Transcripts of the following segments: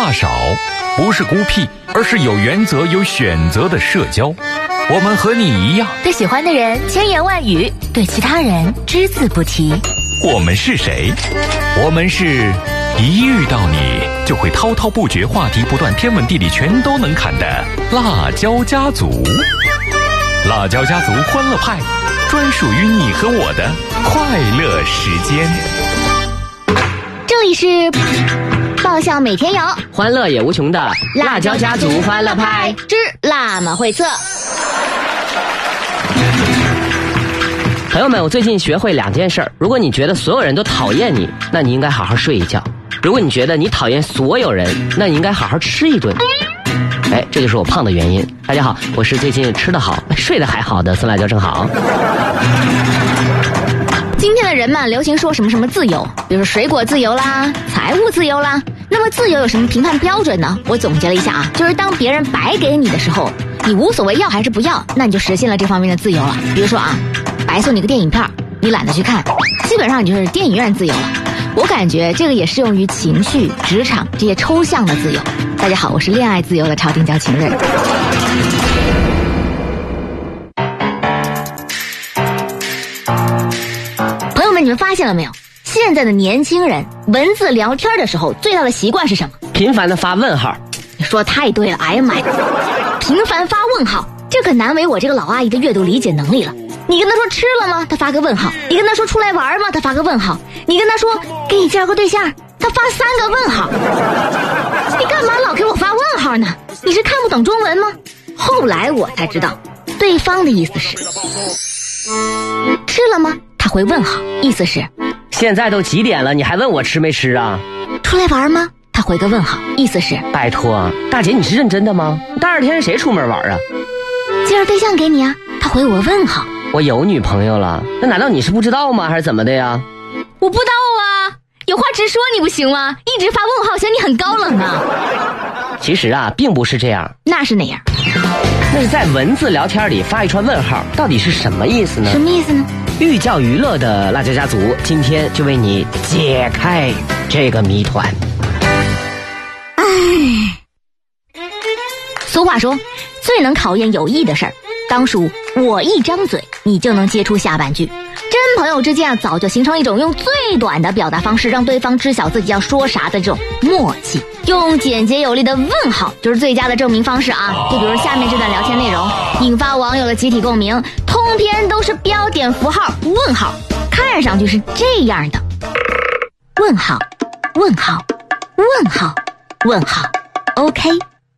话少，不是孤僻，而是有原则、有选择的社交。我们和你一样， 对喜欢的人千言万语，对其他人只字不提。 我们是谁？我们是一遇到你就会滔滔不绝，话题不断，天文地理全都能侃的辣椒家族。辣椒家族欢乐派，专属于你和我的快乐时间。 这里是爆笑每天有， 欢乐也无穷的辣椒家族欢乐派之辣妈会测。 朋友们，我最近学会2件事儿。如果你觉得所有人都讨厌你，那你应该好好睡一觉；如果你觉得你讨厌所有人，那你应该好好吃一顿。这就是我胖的原因。大家好，我是最近吃得好睡得还好的孙辣椒正好。 今天的人们流行说什么什么自由，比如说水果自由啦，财务自由啦。那么自由有什么评判标准呢？我总结了一下啊，就是当别人白给你的时候，你无所谓要还是不要，那你就实现了这方面的自由了。比如说啊，白送你个电影票，你懒得去看，基本上你就是电影院自由了。我感觉这个也适用于情绪、职场这些抽象的自由。大家好，我是恋爱自由的朝廷交情人。朋友们，你们发现了没有？现在的年轻人文字聊天的时候最大的习惯是什么？ 频繁的发问号。 你说太对了，哎呀妈呀，频繁发问号，这可难为我这个老阿姨的阅读理解能力了。你跟他说吃了吗？他发个问号。你跟他说出来玩吗？他发个问号。你跟他说给你介绍个对象，他发3个问号。你干嘛老给我发问号呢？你是看不懂中文吗？后来我才知道，对方的意思是吃了吗？他回问号，意思是现在都几点了，你还问我吃没吃啊？ 出来玩吗？他回个问号，意思是拜托大姐，你是认真的吗？大热天谁出门玩啊？ 介绍对象给你啊，他回我问号。 我有女朋友了，那难道你是不知道吗？还是怎么的呀？ 我不知道啊，有话直说你不行吗？一直发问号显你很高冷啊。 其实啊并不是这样。 那是哪样？ 那是在文字聊天里发一串问号，到底是什么意思呢？ 什么意思呢？ 寓教于乐的辣椒家族今天就为你解开这个谜团。 俗话说，最能考验友谊的事儿，当属我一张嘴你就能接出下半句。真朋友之间啊，早就形成了一种用最短的表达方式让对方知晓自己要说啥的这种默契。用简洁有力的问号就是最佳的证明方式啊！就比如下面这段聊天内容，引发网友的集体共鸣，通篇都是标点符号问号，看上去是这样的：问号，问号，问号，问号 ，OK。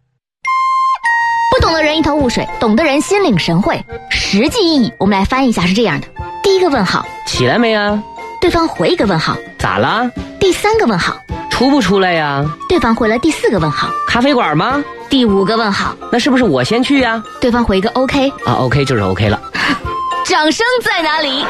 不懂的人一头雾水，懂的人心领神会。实际意义我们来翻译一下，是这样的：第一个问号， 起来没啊？ 对方回一个问号， 咋了？ 第3个问号， 出不出来呀？ 对方回了第4个问号， 咖啡馆吗？ 第5个问号， 那是不是我先去呀？ 对方回一个 OK 啊 ，OK 就是 OK 了。 掌声在哪里？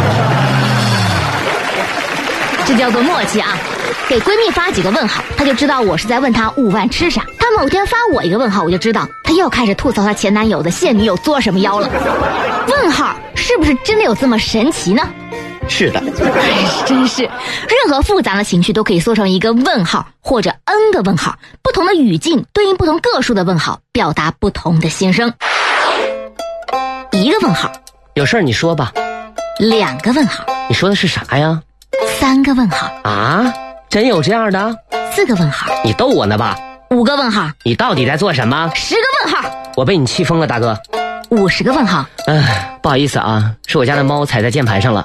这叫做默契啊！给闺蜜发几个问号，她就知道我是在问她午饭吃啥。她某天发我一个问号，我就知道她又开始吐槽她前男友的现女友作什么妖了。问号是不是真的有这么神奇呢？ 是的， 真是，任何复杂的情绪都可以缩成一个问号或者 N 个问号，不同的语境对应不同个数的问号，表达不同的心声。1个问号， 有事儿你说吧。 2个问号， 你说的是啥呀 ？3个问号啊？真有这样的 ？4个问号， 你逗我呢吧 ？5个问号， 你到底在做什么 ？10个问号， 我被你气疯了大哥。 50个问号， 不好意思啊，是我家的猫踩在键盘上了。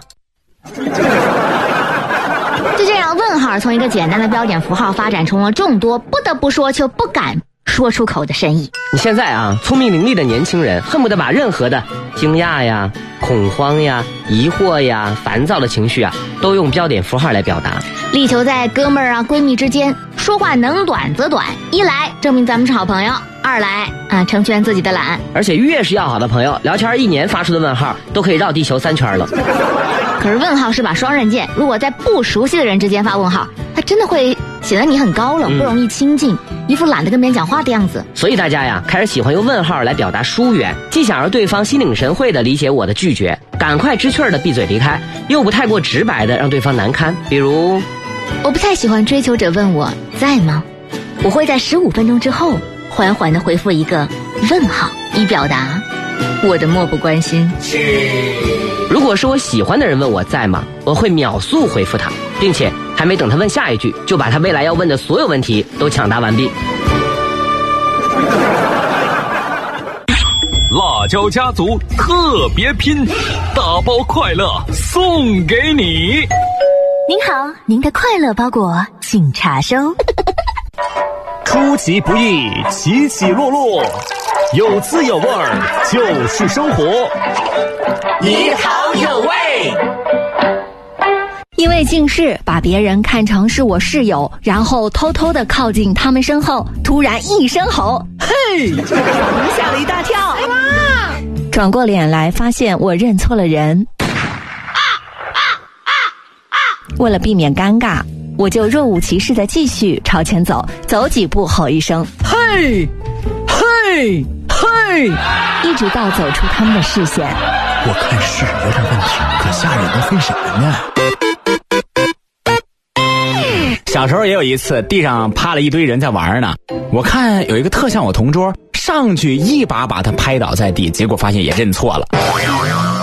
就这样，问号从一个简单的标点符号发展成了众多不得不说却不敢说出口的深意。 你现在啊，聪明伶俐的年轻人恨不得把任何的惊讶呀、恐慌呀、疑惑呀、烦躁的情绪啊，都用标点符号来表达， 力求在哥们儿啊、闺蜜之间说话能短则短，一来证明咱们是好朋友，二来成全自己的懒。 而且越是要好的朋友，聊天1年发出的问号都可以绕地球3圈了。 可是问号是把双刃剑，如果在不熟悉的人之间发问号，它真的会显得你很高冷，不容易亲近，一副懒得跟别人讲话的样子。 所以大家呀，开始喜欢用问号来表达疏远，既想让对方心领神会的理解我的拒绝，赶快知趣儿的闭嘴离开，又不太过直白的让对方难堪。比如， 我不太喜欢追求者问我在吗？ 我会在15分钟之后缓缓地回复一个问号，以表达我的漠不关心。 如果是我喜欢的人问我在吗，我会秒速回复他，并且还没等他问下一句，就把他未来要问的所有问题都抢答完毕。 辣椒家族特别拼，大包快乐送给你。 您好，您的快乐包裹请查收。 出其不意，起起落落，有滋有味儿就是生活。 你好有味。 因为近视，把别人看成是我室友，然后偷偷地靠近他们身后，突然一声吼，嘿，我吓了一大跳。转过脸来，发现我认错了人。为了避免尴尬，我就若无其事地继续朝前走，走几步吼一声，嘿，嘿，嘿，一直到走出他们的视线。 我看是有点问题，可吓人的为什么呢？小时候也有一次，地上趴了一堆人在玩呢，我看有一个特像我同桌，上去一把把他拍倒在地，结果发现也认错了。